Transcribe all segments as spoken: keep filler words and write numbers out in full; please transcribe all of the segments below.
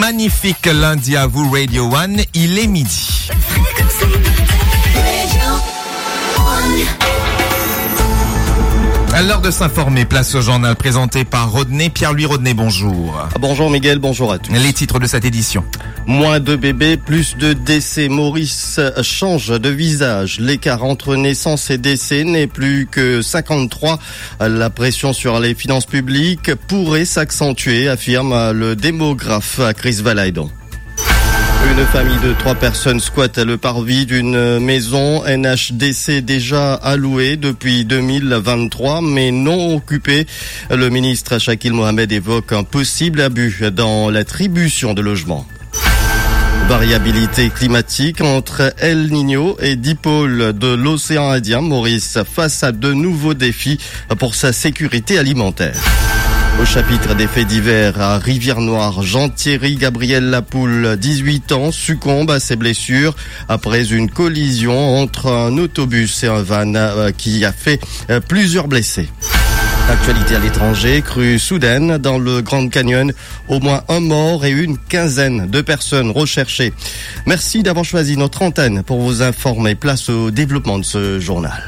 Magnifique lundi à vous, Radio One. Il est midi. À l'heure de s'informer, place au journal présenté par Rodney. Pierre-Louis Rodney, bonjour. Bonjour Miguel, bonjour à tous. Les titres de cette édition. Moins de bébés, plus de décès. Maurice change de visage. L'écart entre naissance et décès n'est plus que cinquante-trois. La pression sur les finances publiques pourrait s'accentuer, affirme le démographe Chris Valaydon. Une famille de trois personnes squatte le parvis d'une maison N H D C déjà allouée depuis deux mille vingt-trois mais non occupée. Le ministre Shakil Mohamed évoque un possible abus dans l'attribution de logements. Variabilité climatique entre El Niño et dipôle de l'océan Indien. Maurice face à de nouveaux défis pour sa sécurité alimentaire. Au chapitre des faits divers à Rivière-Noire, Jean-Thierry Gabriel Lapoule, dix-huit ans, succombe à ses blessures après une collision entre un autobus et un van qui a fait plusieurs blessés. Actualité à l'étranger, crue soudaine dans le Grand Canyon, au moins un mort et une quinzaine de personnes recherchées. Merci d'avoir choisi notre antenne pour vous informer. Place au développement de ce journal.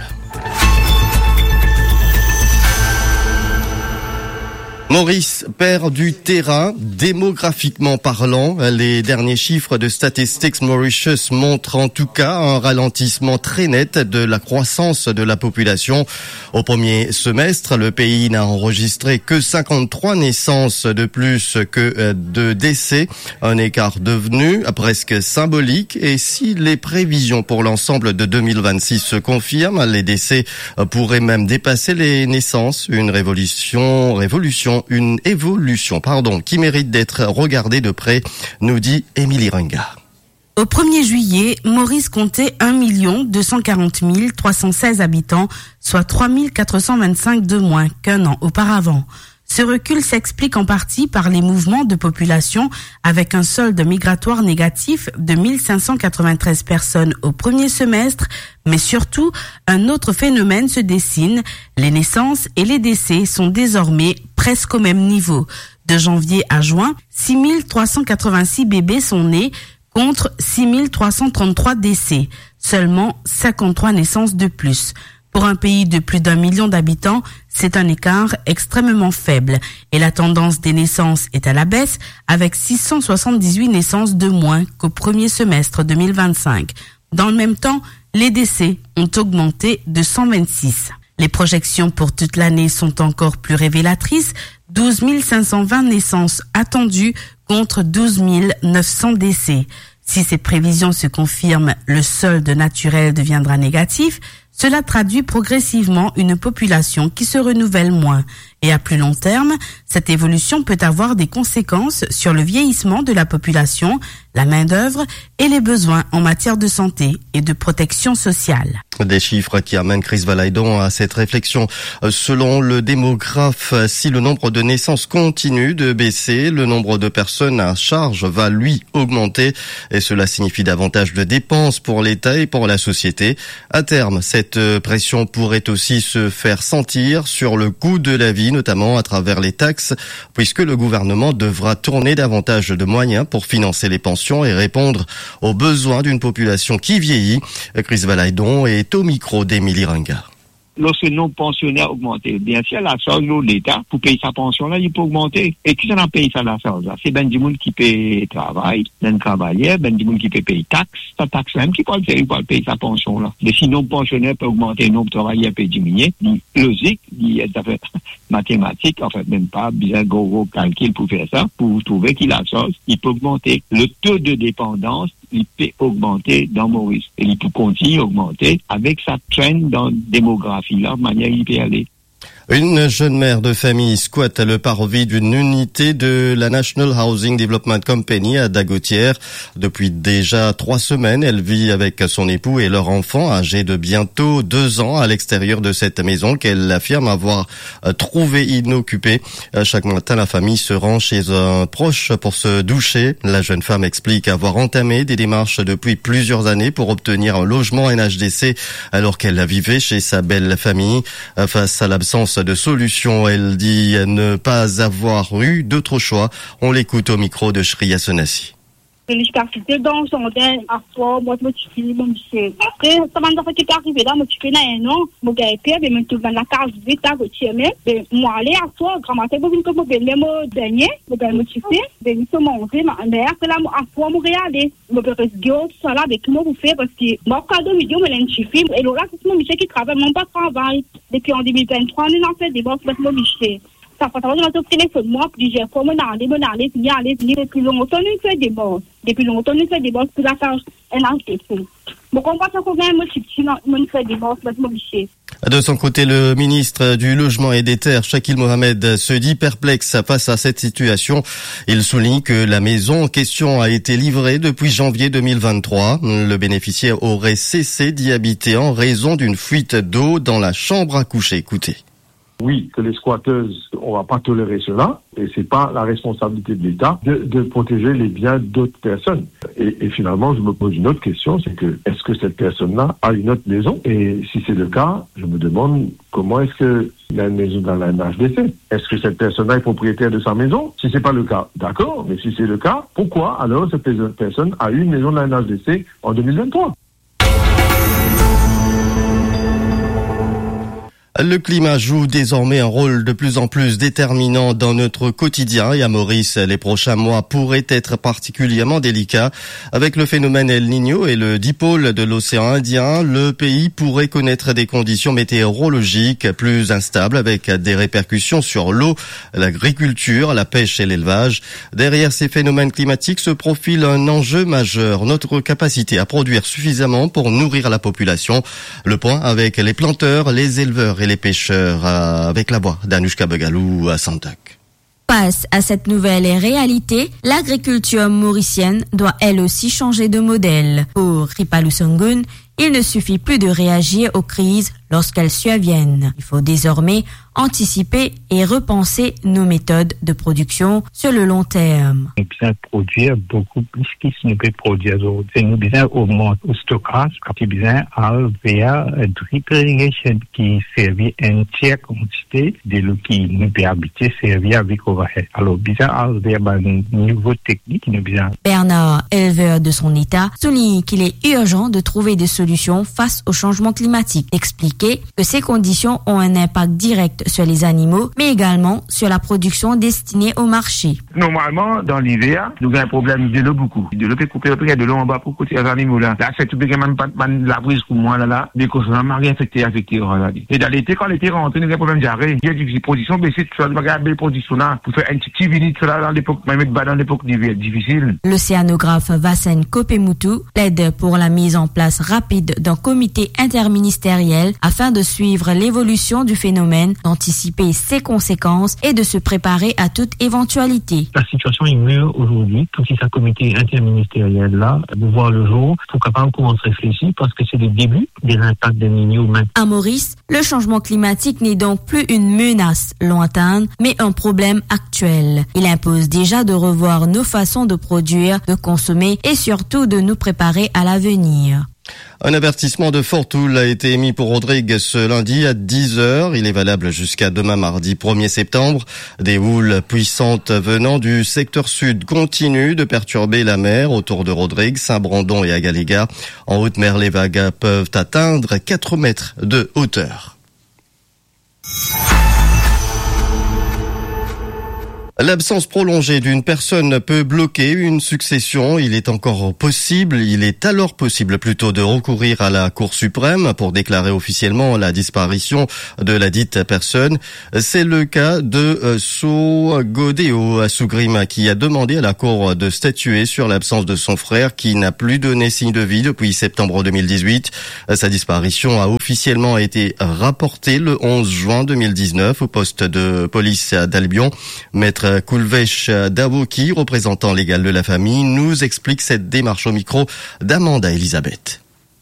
Maurice perd du terrain, démographiquement parlant. Les derniers chiffres de Statistics Mauritius montrent en tout cas un ralentissement très net de la croissance de la population. Au premier semestre, le pays n'a enregistré que cinquante-trois naissances de plus que de décès. Un écart devenu presque symbolique. Et si les prévisions pour l'ensemble de deux mille vingt-six se confirment, les décès pourraient même dépasser les naissances. Une révolution, révolution Une évolution, pardon, qui mérite d'être regardée de près, nous dit Émilie Runga. Au premier juillet, Maurice comptait un million deux cent quarante mille trois cent seize habitants, soit trois mille quatre cent vingt-cinq de moins qu'un an auparavant. Ce recul s'explique en partie par les mouvements de population avec un solde migratoire négatif de mille cinq cent quatre-vingt-treize personnes au premier semestre, mais surtout, un autre phénomène se dessine. Les naissances et les décès sont désormais presque au même niveau. De janvier à juin, six mille trois cent quatre-vingt-six bébés sont nés contre six mille trois cent trente-trois décès. Seulement cinquante-trois naissances de plus. Pour un pays de plus d'un million d'habitants, c'est un écart extrêmement faible. Et la tendance des naissances est à la baisse, avec six cent soixante-dix-huit naissances de moins qu'au premier semestre deux mille vingt-cinq. Dans le même temps, les décès ont augmenté de cent vingt-six. Les projections pour toute l'année sont encore plus révélatrices. douze mille cinq cent vingt naissances attendues contre douze mille neuf cents décès. Si ces prévisions se confirment, le solde naturel deviendra négatif. Cela traduit progressivement une population qui se renouvelle moins. Et à plus long terme, cette évolution peut avoir des conséquences sur le vieillissement de la population, la main-d'œuvre et les besoins en matière de santé et de protection sociale. Des chiffres qui amènent Chris Valaydon à cette réflexion. Selon le démographe, si le nombre de naissances continue de baisser, le nombre de personnes à charge va lui augmenter et cela signifie davantage de dépenses pour l'État et pour la société. À terme, cette pression pourrait aussi se faire sentir sur le coût de la vie, notamment à travers les taxes, puisque le gouvernement devra tourner davantage de moyens pour financer les pensions et répondre aux besoins d'une population qui vieillit. Chris Valaydon est au micro d'Émilie Runga. Lorsque nos pensionnaires augmentent, bien sûr, la charge de l'État pour payer sa pension, là, il peut augmenter. Et qui s'en paye ça, la charge, là? C'est ben du monde qui paye travail, ben travailleur, ben du monde qui paye paye taxe, sa taxe même, qui peut le faire, il peut payer sa pension, là. Mais si nos pensionnaires peuvent augmenter, nos travailleurs peuvent diminuer, logique, il y a des mathématiques, en fait, même pas, bien gros calcul pour faire ça, pour trouver qu'il a la charge, il peut augmenter. Le taux de dépendance, il peut augmenter dans Maurice. Et il peut continuer à augmenter avec sa traîne dans la démographie, là, de manière il peut aller. Une jeune mère de famille squatte le parvis d'une unité de la National Housing Development Company à Dagotière. Depuis déjà trois semaines, elle vit avec son époux et leur enfant âgé de bientôt deux ans à l'extérieur de cette maison qu'elle affirme avoir trouvé inoccupée. Chaque matin, la famille se rend chez un proche pour se doucher. La jeune femme explique avoir entamé des démarches depuis plusieurs années pour obtenir un logement N H D C alors qu'elle vivait chez sa belle famille. Face à l'absence l'absence de solution. Elle dit ne pas avoir eu d'autre choix. On l'écoute au micro de Shriya Sonassi. L'université dans son dernier rapport, moi, je me suis dit, après, ça m'a dit que arrivé là, je me suis fait un an, je me suis fait, je me suis fait la carte vite, je me suis fait, moi, aller à soi, grand-mère, je me suis fait, même au dernier, je me suis fait, je me suis monté, mais après là, à soi, je me suis allé, je me suis fait, je me suis avec moi, vous faites, parce que, moi, quand je me suis fait, je me suis fait, et là, c'est mon monsieur qui travaille, mon pas travail, depuis en deux mille vingt-trois, on a fait des boss, je me suis fait. Ça fait savoir que je téléphone moi plusieurs fois, mon aller, mon aller, venir aller, venir depuis longtemps, nous fait des boss. Depuis longtemps, nous fait des boss pour la charge un an de fait. Bon, on va qu'on gagne, moi, si nous fait des boss, je me suis fait. De son côté, le ministre du Logement et des Terres, Shakil Mohamed, se dit perplexe face à cette situation. Il souligne que la maison en question a été livrée depuis janvier deux mille vingt-trois. Le bénéficiaire aurait cessé d'y habiter en raison d'une fuite d'eau dans la chambre à coucher. Écoutez. Oui, que les squatteuses, on va pas tolérer cela, et c'est pas la responsabilité de l'État de, de protéger les biens d'autres personnes. Et, et finalement, je me pose une autre question, c'est que est-ce que cette personne-là a une autre maison? Et si c'est le cas, je me demande comment est-ce que il a une maison dans la N H D C? Est-ce que cette personne-là est propriétaire de sa maison? Si c'est pas le cas, d'accord, mais si c'est le cas, pourquoi alors cette personne a eu une maison dans la N H D C en deux mille vingt-trois? Le climat joue désormais un rôle de plus en plus déterminant dans notre quotidien et à Maurice, les prochains mois pourraient être particulièrement délicats. Avec le phénomène El Niño et le dipôle de l'océan Indien, le pays pourrait connaître des conditions météorologiques plus instables avec des répercussions sur l'eau, l'agriculture, la pêche et l'élevage. Derrière ces phénomènes climatiques se profile un enjeu majeur, notre capacité à produire suffisamment pour nourrir la population. Le point avec les planteurs, les éleveurs et les pêcheurs avec la voix d'Anushka Begalou à Santac. Face à cette nouvelle réalité, l'agriculture mauricienne doit elle aussi changer de modèle. Pour Kripalu Sengun, il ne suffit plus de réagir aux crises lorsqu'elles surviennent. Il faut désormais anticiper et repenser nos méthodes de production sur le long terme. Nous devons produire beaucoup plus que ce que nous pouvons produire aujourd'hui. Nous devons augmenter le stockage, nous devons aller vers drip irrigation qui servit une tiers quantité de l'eau qui nous peut habiter servir avec overhead. Alors, nous devons aller vers une nouvelle technique. Nous devons... Bernard, éleveur de son état, souligne qu'il est urgent de trouver des solutions face au changement climatique. Expliquer que ces conditions ont un impact direct sur les animaux, mais également sur la production destinée au marché. Normalement, dans l'hiver, nous avons un problème de l'eau beaucoup. De l'eau peut couper, il y a de l'eau en bas pour côté les animaux là. Là, c'est tout bien même pas la brise pour moi là là. Des causes n'a rien affecté, affecté. Et dans l'été, quand l'été rentre, nous avons un problème d'arrêt. Il y a des productions, mais c'est tu vas regarder les productions là pour faire un petit vinite là dans l'époque, même dans l'époque d'hiver difficile. L'océanographe Vassen Kopemutu plaide pour la mise en place rapide d'un comité interministériel afin de suivre l'évolution du phénomène, d'anticiper ses conséquences et de se préparer à toute éventualité. La situation est mieux aujourd'hui, tout si ce comité interministériel là, de voir le jour, pour capable commencer à réfléchir parce que c'est le début des impacts de Niño. À Maurice, le changement climatique n'est donc plus une menace lointaine, mais un problème actuel. Il impose déjà de revoir nos façons de produire, de consommer et surtout de nous préparer à l'avenir. Un avertissement de forte houle a été émis pour Rodrigue ce lundi à dix heures. Il est valable jusqu'à demain mardi premier septembre. Des houles puissantes venant du secteur sud continuent de perturber la mer autour de Rodrigue, Saint-Brandon et Agaléga. En haute mer, les vagues peuvent atteindre quatre mètres de hauteur. L'absence prolongée d'une personne peut bloquer une succession. Il est encore possible, il est alors possible plutôt de recourir à la Cour suprême pour déclarer officiellement la disparition de la dite personne. C'est le cas de So Godeo Sougrima qui a demandé à la Cour de statuer sur l'absence de son frère qui n'a plus donné signe de vie depuis septembre deux mille dix-huit. Sa disparition a officiellement été rapportée le onze juin deux mille dix-neuf au poste de police d'Albion. Maître Kulvesh Dawoki, représentant légal de la famille, nous explique cette démarche au micro d'Amanda Elisabeth.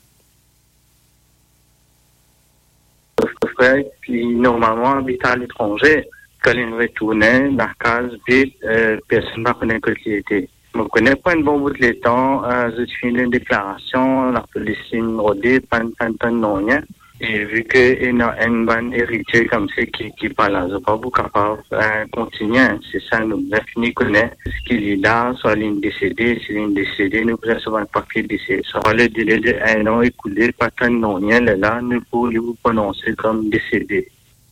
Mon frère, qui normalement habite à l'étranger, quand il retournait dans la case, euh, personne ne connaît qui était. Je ne connais pas un bon bout de temps, euh, je fais une déclaration, la police me rodée, pas de nom, rien. Et vu qu'il y a une bonne héritier comme ça qui, qui parle là, je ne suis pas capable de continuer. C'est ça, nous avons fini connaître ce qu'il est là, soit ligne décédée, si ligne décédée, nous avons un papier décédé. Soit le délai d'un an écoulé, pas tant non rien, là, nous pourrions vous prononcer comme décédé.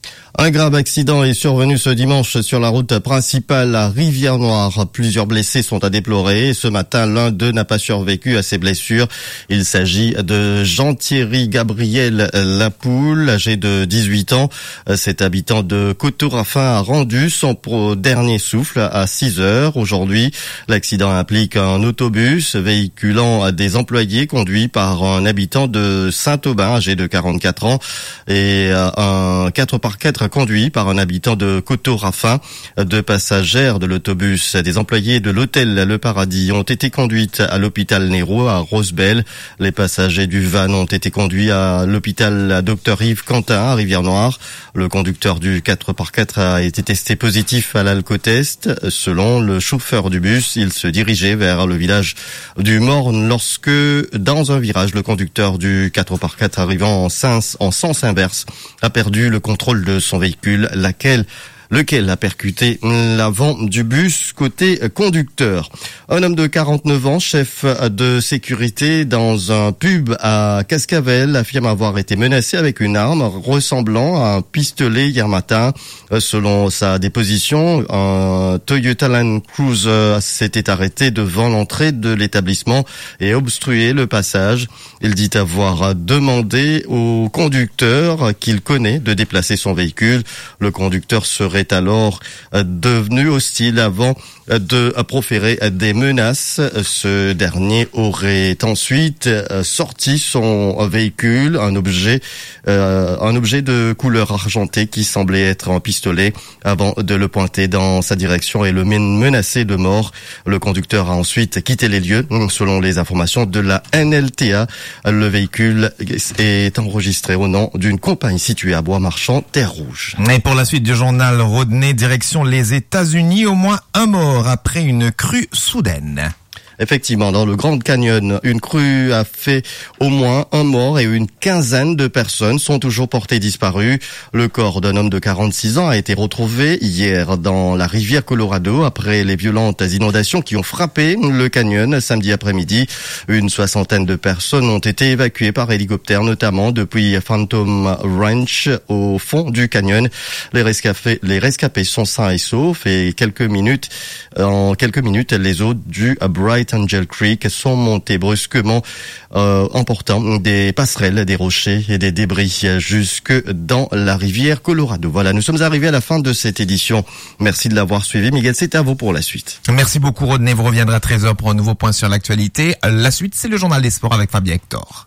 Un grave accident est survenu ce dimanche sur la route principale à Rivière-Noire. Plusieurs blessés sont à déplorer. Ce matin, l'un d'eux n'a pas survécu à ses blessures. Il s'agit de Jean-Thierry Gabriel Lapoule, âgé de dix-huit ans. Cet habitant de Coteau-Raffin a rendu son dernier souffle à six heures aujourd'hui. L'accident implique un autobus véhiculant des employés conduit par un habitant de Saint-Aubin, âgé de quarante-quatre ans, et un quatre par quatre conduit par un habitant de Coteau-Raffin. Deux passagères de l'autobus, des employés de l'hôtel Le Paradis, ont été conduites à l'hôpital Néraud à Rosebel. Les passagers du van ont été conduits à l'hôpital Docteur Yves Quentin à Rivière-Noire. Le conducteur du quatre par quatre a été testé positif à l'alcotest. Selon le chauffeur du bus, il se dirigeait vers le village du Morne lorsque, dans un virage, le conducteur du quatre par quatre arrivant en sens, en sens inverse a perdu le contrôle de son véhicule, laquelle lequel a percuté l'avant du bus côté conducteur. Un homme de quarante-neuf ans, chef de sécurité dans un pub à Cascavel, affirme avoir été menacé avec une arme ressemblant à un pistolet hier matin. Selon sa déposition, un Toyota Land Cruiser s'était arrêté devant l'entrée de l'établissement et obstrué le passage. Il dit avoir demandé au conducteur qu'il connaît de déplacer son véhicule. Le conducteur serait alors devenu hostile avant de proférer des menaces. Ce dernier aurait ensuite sorti son véhicule, un objet, euh, un objet de couleur argentée qui semblait être un pistolet, avant de le pointer dans sa direction et le menacer de mort. Le conducteur a ensuite quitté les lieux. Selon les informations de la N L T A, le véhicule est enregistré au nom d'une compagnie située à Bois-Marchand, Terre-Rouge. Et pour la suite du journal Rodney, direction les États-Unis, au moins un mort après une crue soudaine. Effectivement, dans le Grand Canyon, une crue a fait au moins un mort et une quinzaine de personnes sont toujours portées disparues. Le corps d'un homme de quarante-six ans a été retrouvé hier dans la rivière Colorado après les violentes inondations qui ont frappé le canyon samedi après-midi. Une soixantaine de personnes ont été évacuées par hélicoptère, notamment depuis Phantom Ranch au fond du canyon. Les rescapés, les rescapés sont sains et saufs et quelques minutes, en quelques minutes, les eaux du Bright Angel Creek sont montées brusquement, euh, emportant des passerelles, des rochers et des débris jusque dans la rivière Colorado. Voilà, nous sommes arrivés à la fin de cette édition. Merci de l'avoir suivi. Miguel, c'est à vous pour la suite. Merci beaucoup, Rodney. Vous reviendrez à treize heures pour un nouveau point sur l'actualité. La suite, c'est le journal des sports avec Fabien Hector.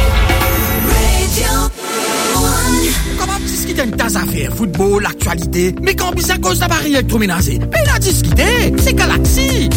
Comment discuter de tas affaires, football, actualité, mais quand bisa cause d'appareil électroménager, mais la discuter, c'est Galaxy.